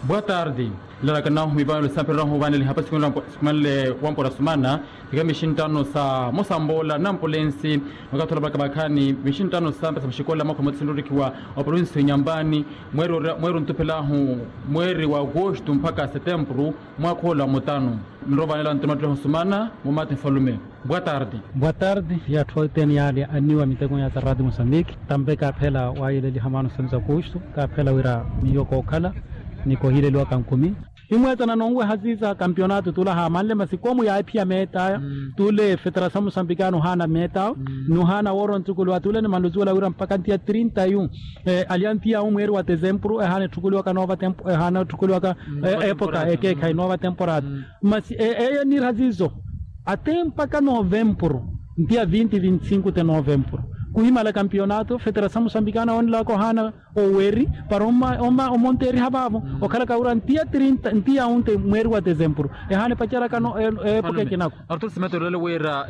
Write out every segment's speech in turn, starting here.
Boa tarde. Lara kana humibano sempre ran hubane hapa sikumale wampo rasumana tiga mishintano sa Mosambola Nampolensi wakati la bakani mishintano sa pesa mshikola mwaka mtsinduri kiwa province Nyambani mweru ntupelahu mweri wa Agosto mpaka Setembro mwaka la mutano nroba la ntumatro husumana mumate falume. Boa tarde. Boa tarde. Ya toiten yale aniwa mitego ya Radio Mozambique tambe ka phela wa ile hamano sanza Agosto ka phela wira miyoko kala niko hile lwa kankumi imweta na nongwe haziza campeonato tula ha malle masikomu ya IPA meta tule Federação Moçambicana hana meta no hana woron tukulu atule ni manduzula wira mpaka ntia 31 aliantia mweri wa dezembro hana tukulu ka nova tempo hana tukulu ka epoca eke kai nova temporada mas ni hazizo até mpaka novembro ntia 20-25 de novembro kuhima la campeonato Federação Moçambicana on la kohana oweri para uma monteri habavo okala kaura ntia 30 ntia unte mweri wa dezembro hane pachara kano epoke kinako Arthur Simeto lele wera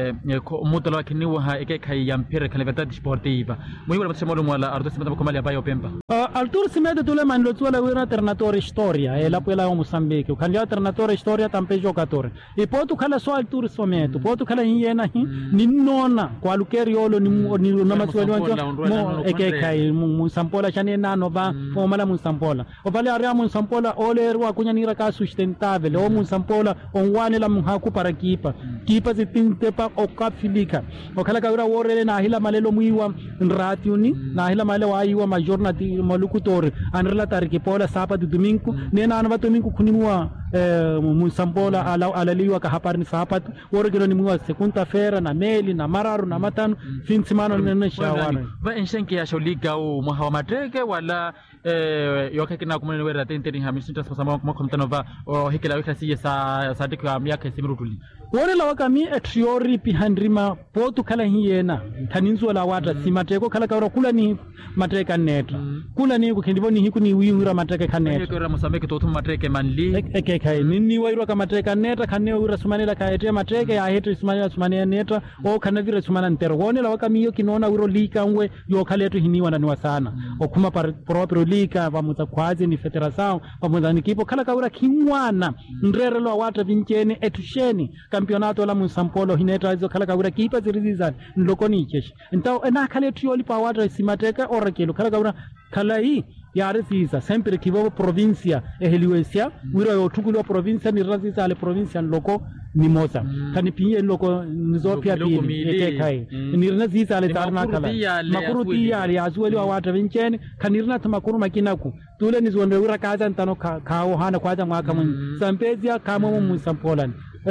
mutala kiniwa ha eke kai yampere ka Liberdade Esportiva muhimu la mtsemolo mwala Arthur Simeto komali abayo pemba Arthur Simeto tule manlo tula wera alternatore storia la pela Moçambique kanja alternatore storia tampe jogador e potu kala so Arthur Simeto potu kala hiena ninona kwa lukeri yolo ni namaswali wanjo mo eke kai Musambola chane nano ba o mala Musambola o vale area Musambola ole ro akunya nira ka sustentável o Musambola on wane la mhaku para kipa zitinte pa o kapfilika o kala ka ura worele na hila malelo muiwa nratiuni na hila male wa iwa majornati malukutore anrela tariki pola sapa de domingo nena anava domingo kunimwa Musambola alaliwa ka haparni sapat worgelo ni muwa segunda-feira na meli na mararu na matano fin semana nene shawara va enshenke ya sholiga o mhawa matreke wala yoka kina kumene wera tenteni hamisinta spasama kwa mtanova o hikela weka siye sa dikwa miaka simirutuli wone la wakami etriori pihandrima potu kala hiyena taninzo la wata simateko kala kawra kula ni matreka netra kula ni kukindivo ni hiku ni wiwira matreka kanetra yekora Mozambique totu matreke manli eke kai nini wairwa ka matreka netra kane wira sumanela ka ete matreka ya hetri sumanela netra o kanavira sumana ntero wone la wakami yo kinona wiro lika ngwe yo kaletu hiniwa na niwa sana o kuma proprio lika pamoja kwazi ni Federação pamoja ni kipo kala kawra kimwana ndrere lo wata vinkene etusheni campeonato la Musambola hineta hizo kala kawra kipa zirizizana ndokoni chesh ntao ena kale trioli pa wata simateka orakelo kala kawra kala hii ya resisa sempre kibo provincia eheliwesia wira yo tukulu provincia ni rasisa ale provincia loko ni moza kani pinye loko nizopia pili ekekai nirna zisa ale tarna kala makuru tia ali azueli wa wata vincene kanirna tamakuru makinaku tule nizwonde wira kaza ntano kao hana kwaza mwaka mun sampezia kama Musambola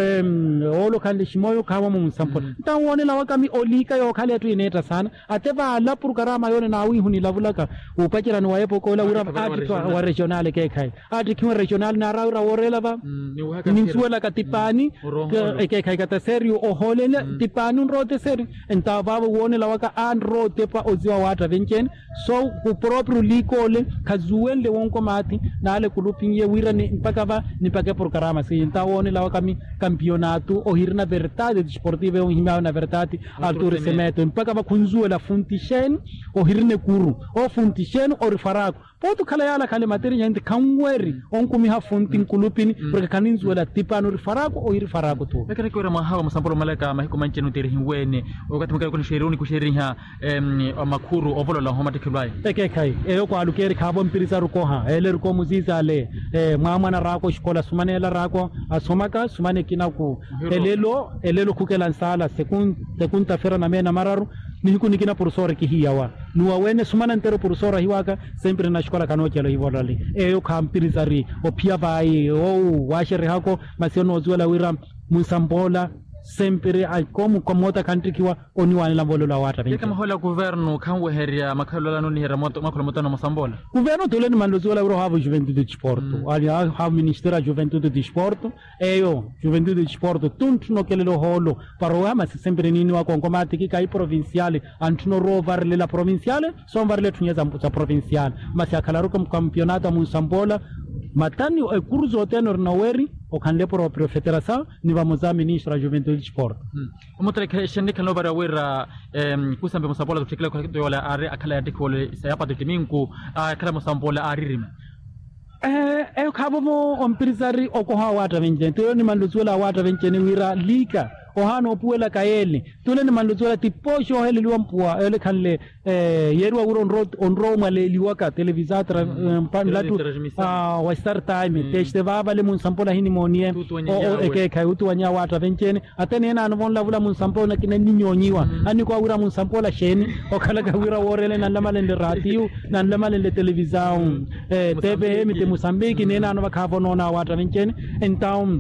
olo kande shimoyo kama Musambola tawone la wakami olika yo kale tu ineta sana ateva ala programma yone na wi huni lavulaka upachira ni waepo ko la ura ati wa regional ke kai ati kiwa regional na raura worela ba ninsuela katipani ke kai kata serio o holele tipani rote seri enta baba wone la waka an rote pa oziwa wata venchen so ku proprio likole kazuwende wonko mati na ale kulupinye wira ni mpaka ba ni pake programma si enta wone la wakami campeonato o hirna Verdade Esportiva o hima na Verdade Arthur Simeto mpaka ba kunzuela funtishen o hirne kuru o funtishen o rifarako potu kala yala kale materi nyande kamweri onku mi ha funtin kulupini porque kaninzuela tipano rifarako o rifarako to lakini kwa mahawa Musambola malaka mahiko manchenu terihi wene wakati mkali kuna sherini kusheriha makuru ovolo la homa tekilwai eke kai eyo kwa alukeri kabo mpirisa rukoha ele ruko muziza le mama na rako shikola sumane la rako asomaka sumane kinaku elelo kukela nsala sekunda fera na mena mararu nihiku nikina professor kihiyawa nuwa wene sumana ntero professor hiwaka sempre na shikola kanochelo hivolali eyo kampirizari opia bai o washere hako masiono zuela wira Musambola sempre ai como mota country kiwa oni wani la bolo la wata kama hola governo kanwe heria makalo la noni hera moto makolo moto na Musambola governo tole ni mandozo la ro hava Juventude de Desporto ali ha ministra Juventude de Desporto eyo Juventude de Desporto tuntu no kelelo holo paroma sempre nini wa konkomati ki kai provinciale antuno ro varle la provinciale son varle tunyeza za provinciale masi akalaru kom campeonato Musambola matani o curso tenor naweri o kanle proprio Federação ni vamos a ministra Juventude de Desporto umotele keshende kalo bara wera kusambe Musambola kutikela kwa wala are akala yadikole sayapa domingo akala Musambola aririma Khabomo ompirisari okoha wata venchen tuyo ni manduzuela wata venchen wira lika ohano opuela kaeli tule ni manduzuela tiposho hele liwampua ele kanle yerwa uro onro male liwaka televisatra panlatu wa star time teste baba le mun sampola hini monie o eke kai utu wanya wata venchen atene na anvon lavula mun sampola kine ninyonyiwa ani kwa ura mun sampola sheni okala ka ura worele na lamalende ratiu na lamalende televisão TVM te Moçambique nena no vakavo na wata venchen então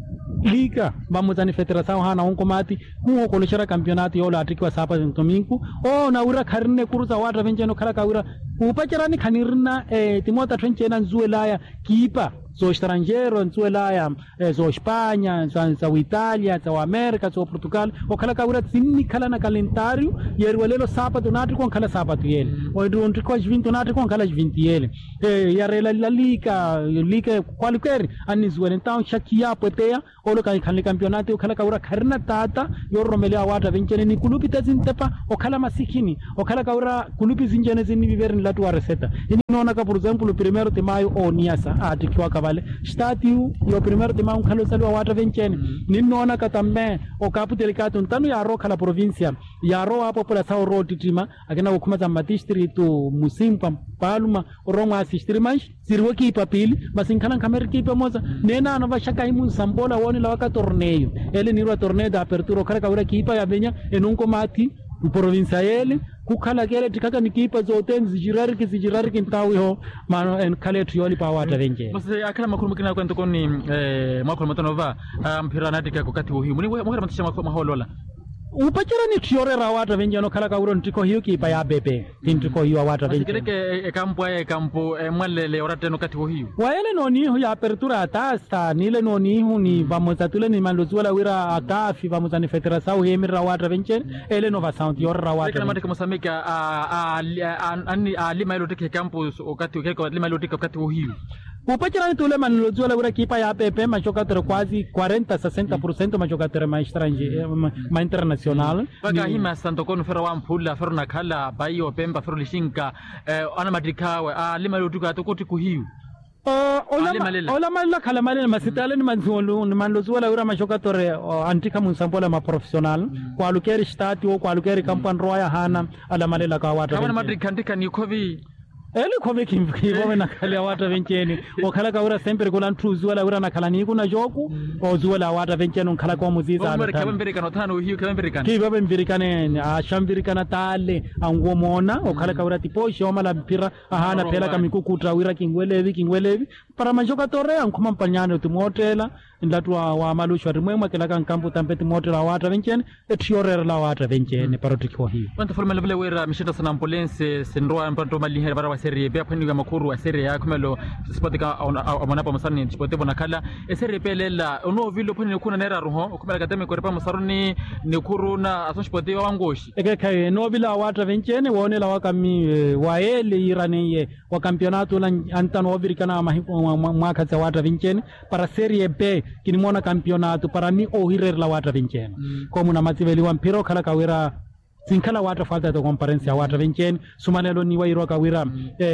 liga vamos a federação hana un komati mu ko lishara campeonato yola atikwa sapa domingo na ura karne kuruza wata venchen kala ka ura upachirani kanirna timota trenchena nzuelaya kipa zo estrangeiro nzuelaya zo Espanha zo Itália zo América zo Portugal okala ka ura sinni kala na calendário yerwelelo sábado nati kon kala sábado yele o do ntiko 20 nati kon kala 20 yele yarela la liga qualquer anni zuele então chakia potea olo kan kan campeonato okala ka ura karna tata yoromele awata vencene ni kulupi tazintepa okala masikini okala ka ura kulupi zinjene zinni viverni la tua receta ini nona ka por exemplo primeiro de maio o niasa atikiwa kabale statiu yo primeiro de maio khalo salwa wata vencene ni nona ka tambe o kapu delicato ntano ya ro kala provincia ya ro a população ro titima akena ukuma za distrito Musimpa Palma Roma assistirmans sirwoki papili masinkana kamerki pamoza nena no vashaka imun sambola woni la waka torneio ele ni ro torneio da apertura kala ka ura kipa ya benya enunko mati provincia ele kukhala kele tikaka nikipa zote zijirariki ntawi ho mano en kale trioli pa wata venje basi akala makuru mkina kwento koni makuru matonova mpira natika kokati wo himu ni mwera matisha maholola upachira ni triore ra wata venje no kala ka uro ntiko hiyo kipa ya bebe tintiko hiyo wata venje kireke kampo mwalele orate no kati wo hiyo waele no ni ya apertura atasta nile no ni ni vamos a tule ni mandozuela wira atafi vamos a ni federação hemi ra wata venje ele no va sound yor ra wata kama kama samika lima ilo tike kampo wakati ukeko lima ilo tike wakati wo hiyo upachira ni tule mandozuela wira kipa ya bebe majogador quase 40-60% majogador ma estrangeiro ma internacional paka hima santo kono fero wampula fero nakala bayo pemba fero lishinka ana madikawe lima ilo tike atokoti kuhiyo ola mala kala mala masitale ni manzolo ni mandozuela ura majogadore antika munsambola ma professional kwa lukeri stati o kwa lukeri kampan roya hana ala mala ka wata kama madrid kantika ni kovi ele kove kimvo na kala wata venceni o kala ka ura sempre kulan tuzuela ura na kala ni kuna joku o zuela wata venceni kala kwa muziza ana kama mbirikano tano hiyo kama mbirikano kibabe mbirikane shambirikana tale angomona o kala ka ura tipo shoma la mpira hana pela kama mikukutra ura kingwelevi para majoka tore ankuma mpanyano tumotela ndatu wa malusho rimwema kila kan kampu tampeti motela wata venceni etiorera la wata venceni parotiko hiyo wanta forma level wera mishita sana ambulense senroa mpanto mali bara serie B apani kama makuru wa serie ya kumelo sipotika amonapo masani sipote bonakala serie B lela ono vilo poni kuna nera roho kumela kateme ko repa masaruni ni kuruna aso sipote wangoshi kai no vila wata vencene wone la wakami waele iraniye wa campeonato la antano obirikana mwaka za wata vencene para serie B kinimona campeonato para ni ohirer la wata vencene como na mativeli wa mpiro kala kawira sinkala wata falta de conferencia wata vencen sumanelo ni wairo ka wira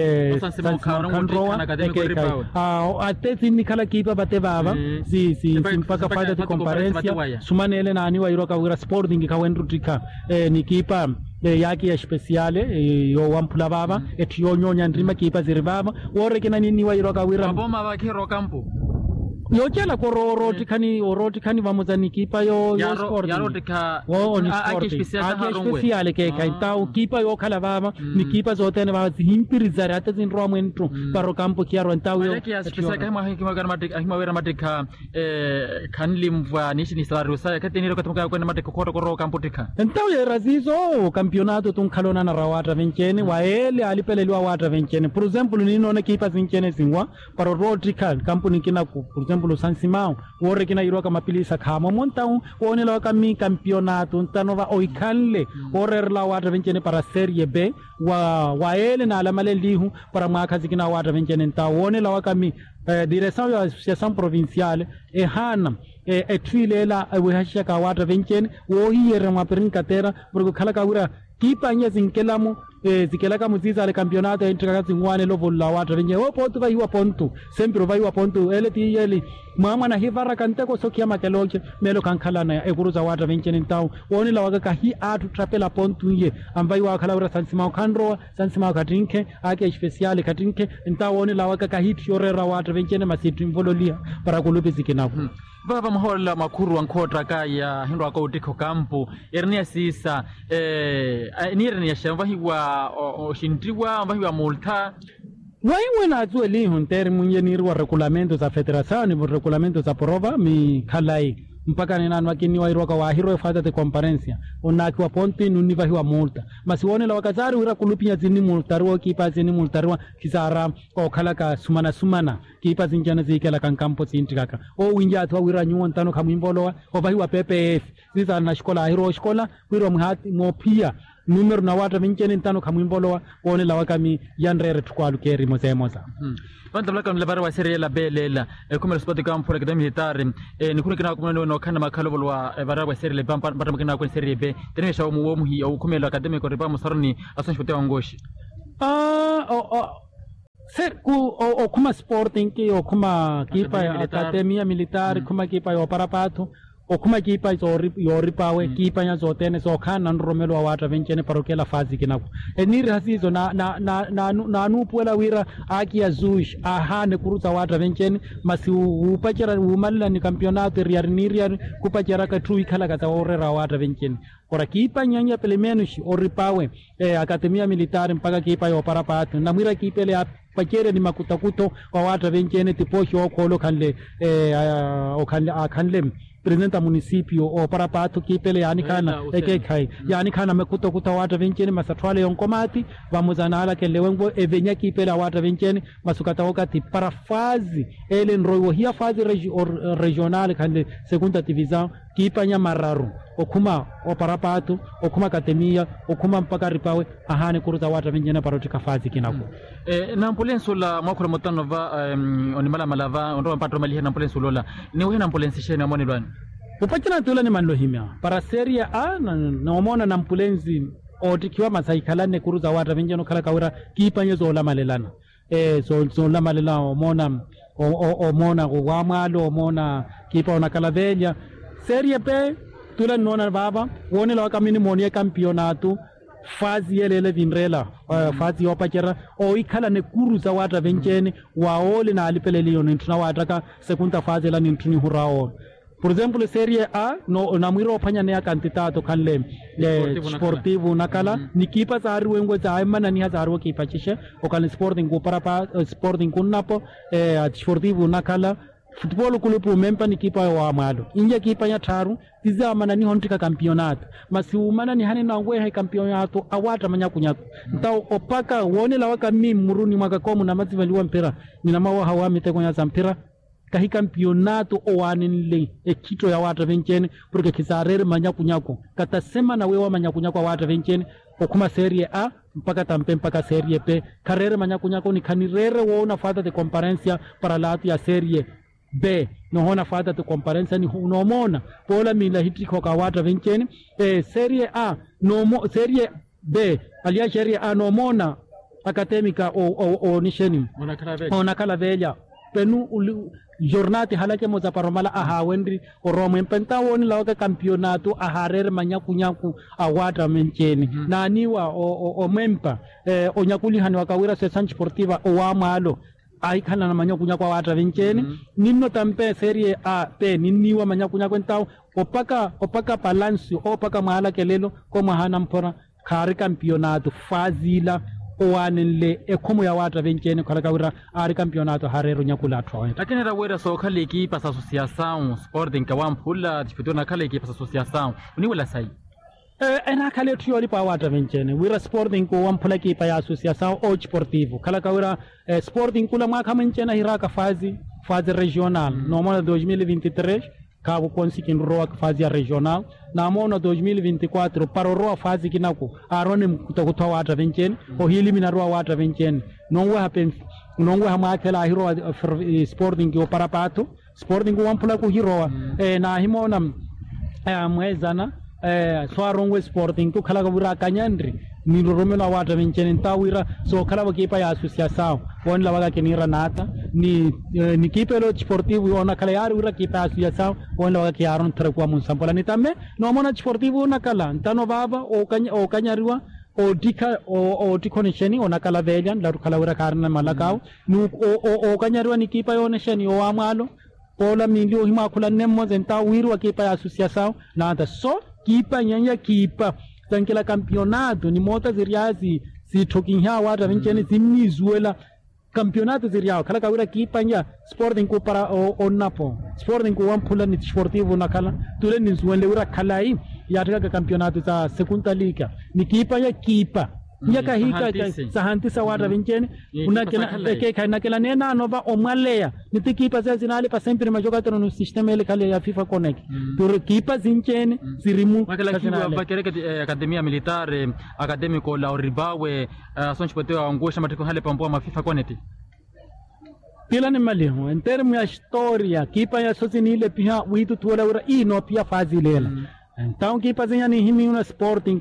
ateti ni kala kipa bate baba si simpaka falta de conferencia sumanele na ni wairo ka wira sporting ka wendrutika ni kipa yaki ya speciale yo wampula baba etyo nyonya ndrima kipa ziribaba wore kina ni wairo ka wira boma ba kero campo yo chela ko roti kani vamos a nikipa yo sport ya rotika aki speciale ke kai tau kipa yo kala baba nikipa zote ne baba himpirizara hata zin roa mwentu paro campo kiaro tau yo ya speciale kama hima wera matika kanlimva nishini salario sa kateniro katumka kwenda matika ko campo tika tau ya razizo campeonato tun kalona na rawata vencene waele alipelelwa wata vencene por exemplo ni nona kipa vencene singwa paro rotika campo nikina por exemplo San Simão wore kina iroka mapilisa kama montau wone la kami campeonato ntanova oikanle wore la wata vencene para serie B wa ele na alamale lihu para mwaka zikina wata vencene nta wone la kami direção da associação provincial hana etwilela wehashaka wata vencene wo hiyere maprin katera burgo kala kawira kipa nya zinkelamu zikela ka muziza le campeonato entra ka tsingwane lo volla wata venye o ponto va iwa ponto sempre va iwa ponto ele ti yeli mama na hivara kante ko sokia makeloche melo kankhalana e kuruza wata venye ntau woni la waga ka hi atu trapela ponto ye ambai wa khala ura sansima khandro sansima katinke ake special katinke ntau woni la waga ka hit yorera wata venye masitu mvololia para kulupi zikinako baba mhola makuru wankotra kaya hindo akotiko kampu ernia sisa ni ernia shamba hiwa oshindriwa mbahiwa multa waiwe na zueli hunter munye nirwa regulamento za federação ni regulamento za prova mi khalai mpaka ninanu wakini wairoka wa hiro fata de conferência onakiwa ponti nuniva hiwa multa masione la wakazari wira kulupia zini multarwa kipa zini multarwa kisara o khalaka sumana kipa zinjana zikela kan campo sintikaka o winja atwa wira nyuon tano kamuimbolowa o bahiwa PPF ziza na shikola hiro shikola wiro mhati mopia numero na wata vincheni tano kamuimbolowa wone la wakami yanrere tukwalu keri moza Vanta blaka mlabara wa serie la belela kuma sport campo academy hitari ni kuna kina kuma no kana makalo bolwa bara wa serie le bamba bata makina kwa serie B tene shawo mu womu hi au kuma la academy ko riba musarni asan shote wangoshi ser ku o kuma sporting ki o kuma kipa ya academia militar kuma kipa ya parapato o kuma kipa yori pawe kipa nya zotene so kana nromelo wata venchene parokela fazi kinako eniri hasizo na nupuela wira aki ya zush ahane kuruza wata venchene masi upachera umalla ni campeonato riarniria kupachera ka tui kala ka orera wata venchene ora kipa nyanya pelemenush oripawe academia militar mpaka kipa yo parapato na mwira kipele pachere ni makutakuto wa wata venchene tiposho okolo kanle kanle presidente municipio o parapato kipele yani kana ekekai yani kana mekuto kutawata vencheni masatwale yonkomati vamuzanala kelewengo evenya kipele wata vencheni masukata wakati para fazi ele nroyo hia fazi regional kande segunda divisão kipanya mararu okuma o parapato okuma katemia okuma mpaka ripawe ahane kuruza wata vencheni parotika fazi kinako na ambulenso la mwakura motano va onimala malava ndo patro mali na ambulenso lola ni wewe na ambulensi shene amone lwani upachana tula ni manlohimia para serie A na omona na ambulensi otikiwa masaikalane kuruza wata venjeno kala kawira kipanye zola malelana zola malelana omona wa malo omona kipa ona kala velya serie B tula nona baba woni la kamini monie campeonato fazi yelele vinrela fazi opachera o ikhala ne kuruza wata vencheni waole na alipeleliyo nintuna wataka segunda fazi la nintuni hurao por exemplo serie A no na mwiro opanya ne candidato kanle sportivo nakala ni kipa zari wengo za imana ni hazaro kipa chishe o kan sporting ko para sporting kunapo sportivo nakala football kulupu mempa ni kipa wa malo inja kipa ya taru tizama ni hontika campeonato masiumana ni hani na ngwe campeonato awata manyakunyako ntao opaka wone la waka muruni mwaka komu na mazivaliwa mpira nina mawa hawa miteko nya za mpira kahi campeonato owanile ekito ya wata venchene porque kisarere manyakunyako katasema na wewa manyakunyako wata venchene okuma serie A mpaka tampe mpaka serie B karere manyakunyako ni kanirere wona fata de conferencia para latu ya serie B no hona fata de conferencia ni unomona pola mila hitiko ka wata venchene serie A no serie B alia serie A no mona academica o nisheni ona kala velya penu jornati halake moza paromala aha wendri oromo empenta woni lawaka campeonato aharere manyakunyaku awata mencheni naniwa o mempa onyakuli hani wakawira sesan sportiva o wamalo aikana na manyakunyaku awata vencheni ninno tampe serie A pe ninniwa manyakunyaku entao opaka balance opaka mahala kelelo ko mahana mpora kari campeonato fazila owanele ekomo ya wata venchene kala kawira ari campeonato harero nyakula atwa lakini rawera so kale equipe sa associação sporting kawampula difutona kale equipe sa associação ni wala sai ena kale tuyoli pa wata venchene wira sporting ko wampula equipe ya associação o sportivo kala kawira sporting kula mwaka menchena hiraka fazi regional no mono 2023 cabo conseguindo roa fazia regional na mono 2024 para roa fase kinako arone kutokutoa wata vencheni o elimina roa wata vencheni nongo hamakela hiro sporting o parapato sporting wampula ku hiro na himona mwezana so arongwe sporting ku khala kabura kanyandri ni romela wata vincene tawira so kala kipa ya associação on la vaga kenira nata ni kipa lo sportivo ona kala yari ura kipa ya associação on la vaga ki aron trekwa mun sampola ni tamme no mona sportivo na kala ntano baba o kanyariwa o dika o dikonesheni ona kala velyan la kala ura karna malakao nu o kanyariwa ni kipa yo nesheni o amalo pola milio hima kula nemmo zenta wiru kipa ya associação nada so kipa nyanya kipa tankela campeonato ni mota ziriazi si tokinha wata vincene zimizuela campeonato ziriao kala kawira kipa nya sporting ko para o napo sporting ko wampula ni sportivo na kala tule ni zuele ura kalai ya taka campeonato za segunda liga ni kipa ya kipa nyaka hika sahantisa wata vincene unakela keka kela nena nova omalea nitikipa za zinale pa sempre majogatoro no sistema ele kale ya FIFA Connect tur kipa zincene zirimu makala kiwa bakereke academia militare academico la ribawe sonchi poteo angosha matiko hale pampoa ma FIFA Connect pila ni maliho en termo ya historia kipa ya sozinile pia witu tuola ura ino pia fazilela então kipa zinha ni himi una sporting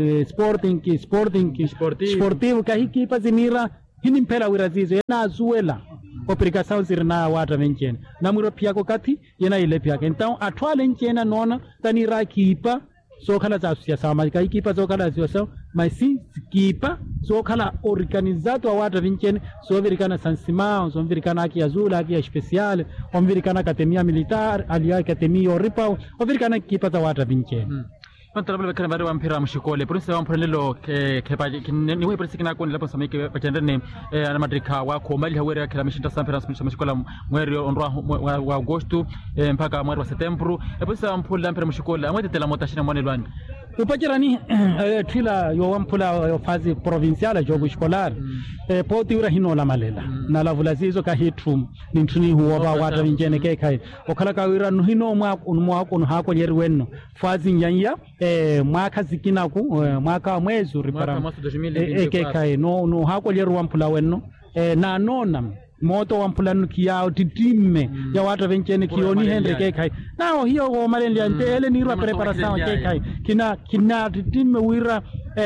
sportivo kahi kipa zinira hini mpela wirazizo na azuela obrigação zirna wata vencene namuro pia ko kati yena ile pia então atwale ncena nona tanira kipa so kala za associação mas kai kipa so kala associação mas sim kipa so kala organizado wata vencene so virikana sansimão so virikana aqui azul aqui especial o virikana academia militar ali academia oripa o virikana kipa za wata vencene Pantala bala kana bari mpira mshikole polisi wa mprenelo ke ni wewe polisi kina koni lapo samike patendene na madrika wa ko mali hawere kila mishinta sampira mshikola mweri onroa wa agosto mpaka mweri wa septembro polisi wa mpula mpira mshikola amwete tela motashina mwane lwani upachirani twila yo wampula fazi provincial jogo escolar poti ura hinola malela na lavulazizo ka hitrum nintuni huwa wata vincene ke kai okala ka ura no hino mwako no hako yeri wenno fazi nyanya mwaka zikinaku mwaka mwezi ripara ke kai no hako yeri wampula wenno na nona moto wampulanu kiyao titimme ya wata vencene kioni henry ke kai nao hiyo go malendi antele ni preparação ke kai kina titimme wira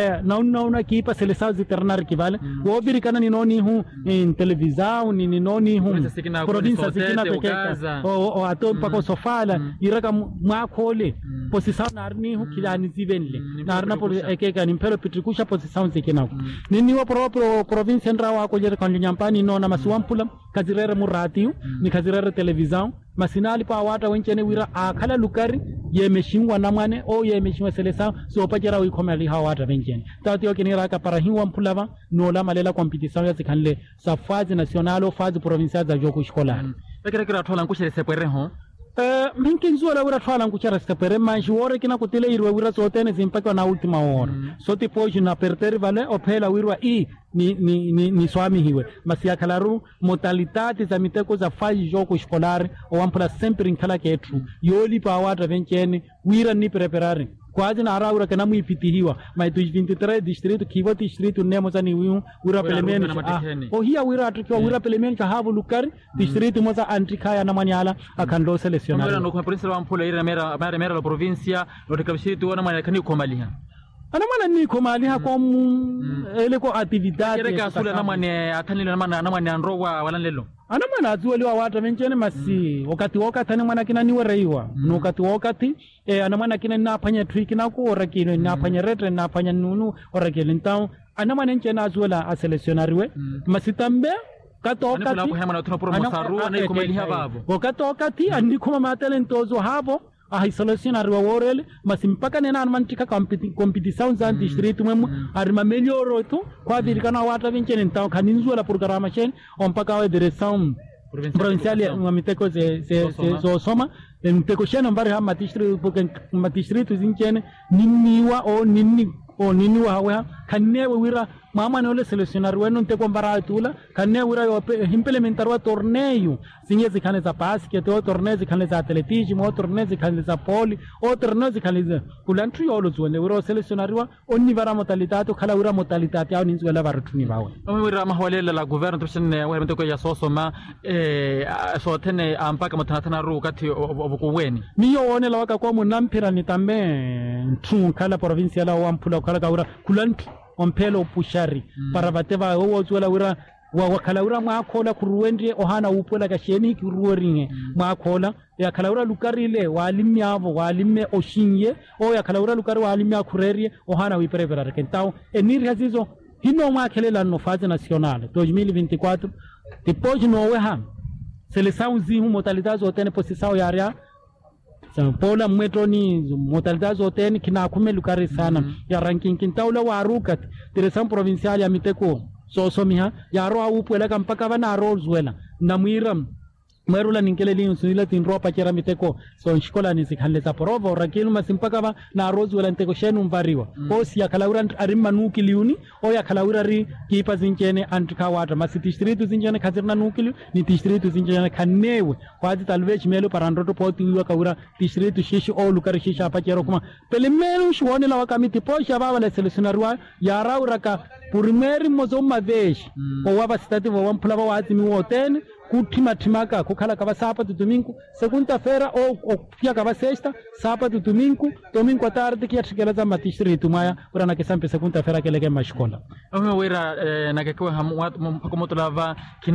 nauna kipa seleção ziternar kivale wo virikana ni noni hu in televisão ni noni hu província sikina ke kai o ato pako sofala iraka mwakole posição narni hu kilani zivenle narna por ke kai impero pitrikusha posição sikina nini wo proprio província ndrawa ko jere kan nyampani nona masuampula kazirere muratiu ni kazirere televisão masinali pa wata wencene wira akala lukari yemeshingwa namane o yemeshingwa seleção so pajera wi komali ha wata vencene tati yokinira ka para hiwa mpulava no la malela competição ya zikanle sa fase nacional ou fase provincial za jogo escolar bekira thola nkushere sepere ho minkinzuola wira twala nkuchara sepere manji wore kina kutile irwe wira sotene zimpaka na última hora soti poji na perder vale opela wirwa ni swami hiwe masia kalaru modalidade za miteko za fase jogo escolar o ampla sempre in kala ketu yoli pa wata vencene wira ni preparare quase na araura kana muipitihiwa mai 23 distrito kivo distrito nemo zani wira pelemeni o hiya wira atukiwa wira pelemeni ka havu lukari distrito moza antikaya na manyala akando selecionar mera no conferência wa mpula ira mera la província no tekabishito wana manya kani komaliha ana mana ni komaliha kom ele ko actividade kere ka sula na mane atani na mane androwa wala lelo ana mana azueli wa wata vencene masi wakati ana mana kina ni wereiwa no wakati ana mana kina na panya twiki na ko orakino na panya retre na panya nunu orakino então ana mana nkena azuela a selecionariwe masitambe katoka ana hema na promosaru ana komaliha babo wakati andi kuma matalentozo habo selecionariwa worele masimpaka nena anmantika competição za distrito memo arma melhorou tu kwa virikana wata vencene então kaninzuela programa chen ompaka wa direção provincial uma miteko se soma miteko chena mbari ha distrito porque distrito zincene niniwa o niniwa hawa kanewe wira mama no le selecionar weno nteko mbara tula kanewe wira yo implementar wa torneio sinye zikane za basket o torneio zikane za atletismo o torneio zikane za poli o torneio zikane za kulantri yolo zone wira selecionar wa onni vara modalidade kala wira modalidade ya ninzu la varutuni bawe wira mahwalela la governo tushene wa mteko ya sosoma so tene ampaka mutana ru kati obukuweni miyo one la waka kwa munampira ni tambe tu kala provincia la wampula kala kaura kulantu ompelo pushari para bateva wo tswela ura wa khalaura mwa khola kuruwendie ohana upola ka sheni ki ruoringe mwa khola ya khalaura lukarile walimyavo walimme oshinye o ya khalaura lukari walimya kurerie ohana wiperevera rekentao eniri hazizo hino mwa khelela no fase nacional 2024 depois no weha seleçãozinho modalidades otene posição yaria Pola mwetoni modalidades otene kina kume lukari sana ya ranking kintaula warukat direção provincial ya miteko somiha ya roa upwela kampaka bana rozwela namwira merula ninkeleli unsila tinropa kera miteko so shikola ni sikhanleta provo rakilu masimpaka ba na rozwela nteko shenu mvariwa osi ya kalaura arimma nukiliuni o ya kalaura ri kipa zinjene antika wata masi district zinjene khazirna nukili ni district zinjene khanewe kwazi talvesh melo parandoto poti wiwa kaura district shishi o lukari shisha pa kero kuma pele melo shwone la wakamiti posha baba la selecionarwa ya raura ka primeri mozo mavesh o waba stati wa mphula ba wati mi woten kuthima-thimaka kukhala kaba sábado domingo segunda-feira ou pia kaba sexta sábado domingo à tarde que atikela za matistrito maya ura na kesampe segunda-feira keleke ma escola wera na kekewe hamu watu mpaka moto lava